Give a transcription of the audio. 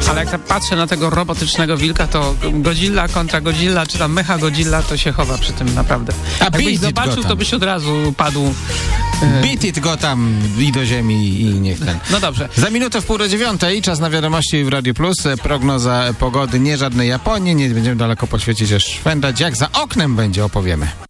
Ale jak patrzę na tego robotycznego wilka, to Godzilla kontra Godzilla, czy tam Mecha Godzilla, to się chowa przy tym naprawdę. Jakbyś zobaczył, to byś od razu padł. Beat it go tam i do ziemi i niech ten. No dobrze. Za minutę w 8:30 czas na wiadomości w Radio Plus. Prognoza pogody, nie żadnej Japonii, nie będziemy daleko po świecie się szwendać. Jak za oknem będzie, opowiemy.